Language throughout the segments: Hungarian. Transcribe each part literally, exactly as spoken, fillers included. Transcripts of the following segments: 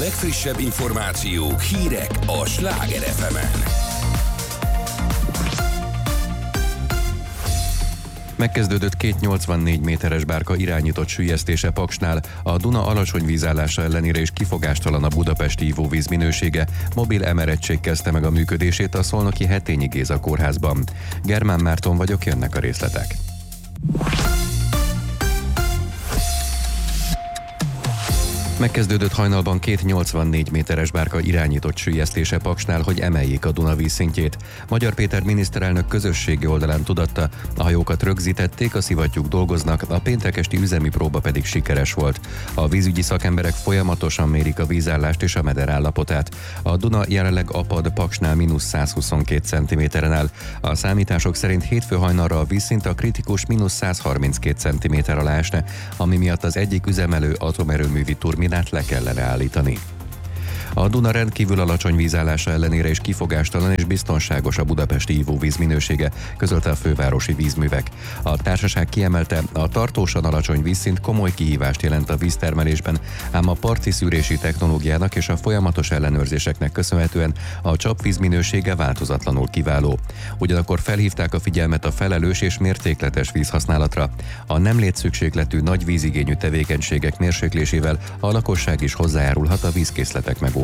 legfrissebb információk, hírek a Sláger ef emen. Megkezdődött két nyolcvannégy méteres bárka irányított süllyesztése Paksnál. A Duna alacsony vízállása ellenére is kifogástalan a budapesti ivóvíz minősége. Mobil emerettség kezdte meg a működését a szolnoki Hetényi Géza kórházban. Germán Márton vagyok, jönnek a részletek. Megkezdődött hajnalban két nyolcvannégy méteres bárka irányított süllyesztése Paksnál, hogy emeljék a Duna vízszintjét. Magyar Péter miniszterelnök közösségi oldalán tudatta, a hajókat rögzítették, a szivattyúk dolgoznak, a péntek esti üzemi próba pedig sikeres volt. A vízügyi szakemberek folyamatosan mérik a vízállást és a meder állapotát. A Duna jelenleg apad Paksnál mínusz százhuszonkét centiméteren áll. A számítások szerint hétfő hajnalra a vízszint a kritikus mínusz százharminckét centiméter alá esne, ami miatt az egyik üzemelő atomerőművi turbinát le kellene állítani. A Duna rendkívül alacsony vízállása ellenére is kifogástalan és biztonságos a budapesti ivóvíz minősége, közölte a fővárosi vízművek. A társaság kiemelte, a tartósan alacsony vízszint komoly kihívást jelent a víztermelésben, ám a parti szűrési technológiának és a folyamatos ellenőrzéseknek köszönhetően a csapvíz minősége változatlanul kiváló. Ugyanakkor felhívták a figyelmet a felelős és mértékletes vízhasználatra. A nem létszükségletű nagy vízigényű tevékenységek mérséklésével a lakosság is hozzájárulhat a vízkészletek megóvásához.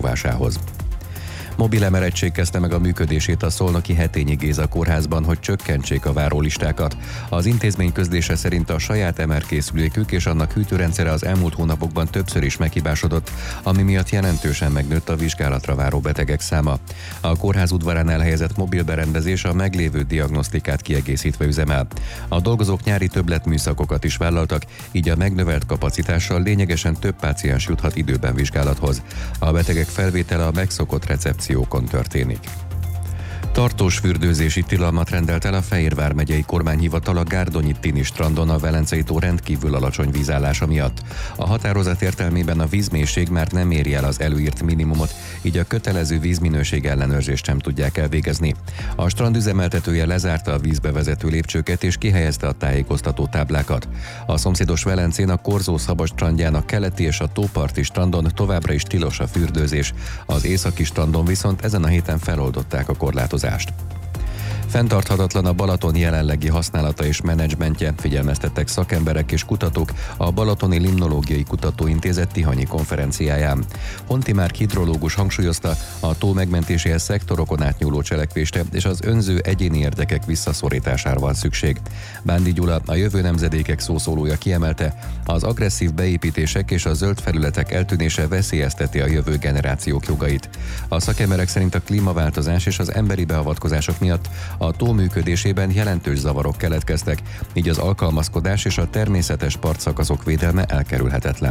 Mobil emerettség kezdte meg a működését a szolnoki Hetényi Géza kórházban, hogy csökkentsék a várólistákat. Az intézmény közlése szerint a saját emerkészülékük és annak hűtőrendszere az elmúlt hónapokban többször is meghibásodott, ami miatt jelentősen megnőtt a vizsgálatra váró betegek száma. A kórház udvarán elhelyezett mobil berendezés a meglévő diagnosztikát kiegészítve üzemel. A dolgozók nyári többletműszakokat is vállaltak, így a megnövelt kapacitással lényegesen több páciens juthat időben vizsgálathoz. A betegek felvétele a megszokott recepció történik. Tartós fürdőzési tilalmat rendelt el a Fehérvár megyei kormányhivatal a Gárdonyi Tini strandon a Velencei tó rendkívül alacsony vízállása miatt. A határozat értelmében a vízmélység már nem éri el az előírt minimumot, így a kötelező vízminőség ellenőrzést sem tudják elvégezni. A strand üzemeltetője lezárta a vízbe vezető lépcsőket és kihelyezte a tájékoztató táblákat. A szomszédos Velencén a Korzó-Szaba strandjának keleti és a tóparti strandon továbbra is tilos a fürdőzés. Az északi strandon viszont ezen a héten feloldották a korlátozást. Fenntarthatatlan a Balaton jelenlegi használata és menedzsmentje, figyelmeztettek szakemberek és kutatók a Balatoni Limnológiai Kutatóintézet tihanyi konferenciáján. Honti Márk hidrológus hangsúlyozta, a tó megmentéséhez szektorokon átnyúló cselekvésre és az önző egyéni érdekek visszaszorítására van szükség. Bándi Gyula, a jövő nemzedékek szószólója kiemelte, az agresszív beépítések és a zöld felületek eltűnése veszélyezteti a jövő generációk jogait. A szakemberek szerint a klímaváltozás és az emberi beavatkozások miatt a tó működésében jelentős zavarok keletkeztek, így az alkalmazkodás és a természetes partszakaszok védelme elkerülhetetlen.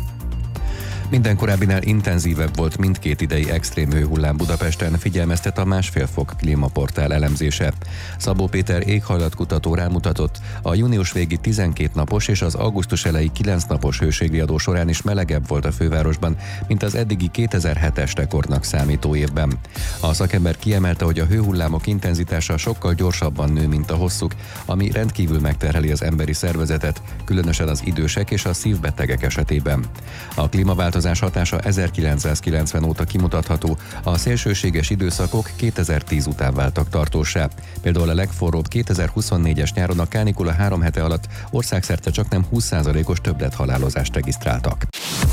Minden korábbinál intenzívebb volt mindkét idei extrém hőhullám Budapesten, figyelmeztet a Másfél Fok klímaportál elemzése. Szabó Péter éghajlatkutató rámutatott, a június végi tizenkét napos és az augusztus eleji kilenc napos hőségriadó során is melegebb volt a fővárosban, mint az eddigi kétezer-hetes rekordnak számító évben. A szakember kiemelte, hogy a hőhullámok intenzitása sokkal gyorsabban nő, mint a hosszuk, ami rendkívül megterheli az emberi szervezetet, különösen az idősek és a szívbetegek esetében. A klímaváltozás hatása ezerkilencszázkilencven óta kimutatható, a szélsőséges időszakok kétezer-tíz után váltak tartóssá. Például a legforróbb kétezer-huszonnégyes nyáron a kánikula három hete alatt országszerte csaknem húsz százalékos többlethalálozást regisztráltak.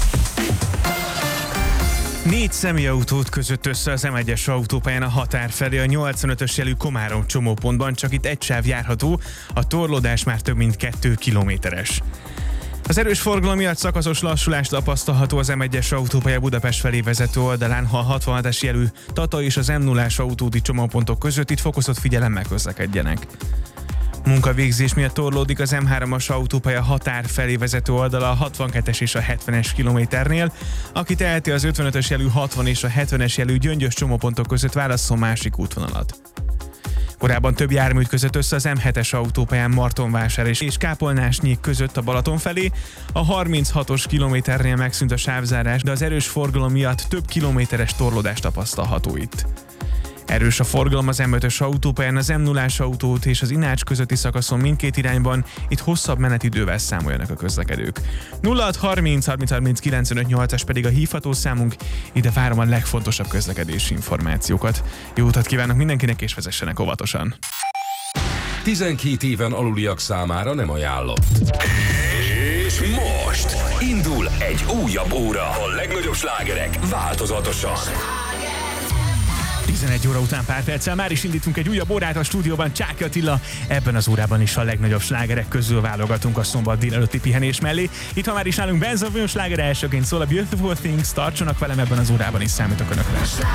Négy személyautót között össze az em egyes autópályán a határ felé a nyolcvanötös jelű Komárom csomópontban, csak itt egy sáv járható, a torlódás már több mint kettő kilométeres. Az erős forgalom miatt szakaszos lassulás tapasztalható az em egyes autópálya Budapest felé vezető oldalán, ha a hatvanhatos jelű Tata és az em nullás autóúti csomópontok között itt fokozott figyelemmel közlekedjenek. Munkavégzés miatt torlódik az em hármas autópálya határ felé vezető oldala a hatvankettes és a hetvenes kilométernél, aki teheti az ötvenötös jelű hatvan és a hetvenes jelű Gyöngyös csomópontok között válasszon másik útvonalat. Korábban több jármű között össze az em hetes autópályán Martonvásár és Kápolnásnyék között a Balaton felé, a harminchatos kilométernél megszűnt a sávzárás, de az erős forgalom miatt több kilométeres torlódás tapasztalható itt. Erős a forgalom az em ötös autópályán, az em nullás autóút és az Inács közötti szakaszon mindkét irányban, itt hosszabb menetidővel számoljanak a közlekedők. nulla hat harminc harminc harminc kilencvenöt nyolcas pedig a hívható számunk, ide várom a legfontosabb közlekedési információkat. Jó utat kívánok mindenkinek, és vezessenek óvatosan! tizenkét éven aluliak számára nem ajánlott. És most indul egy újabb óra. A legnagyobb slágerek változatosan. tizenegy óra után pár perccel már is indítunk egy újabb órát a stúdióban. Csáky Attila, ebben az órában is a legnagyobb slágerek közül válogatunk a szombat délelőtti pihenés mellé. Itt ha már is nálunk Benz a sláger, elsőként szól a Beautiful Things, tartsanak velem, ebben az órában is számítok önökre.